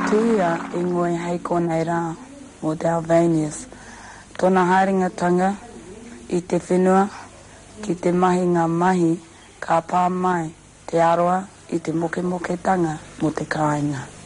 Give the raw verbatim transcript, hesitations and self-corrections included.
tuia I ngoi hei konei rā mo te Alvanius. Tōna haringatanga I te whenua ki te mahi ngā mahi ka pā mai te aroa I te moke moke tanga mo te kāinga.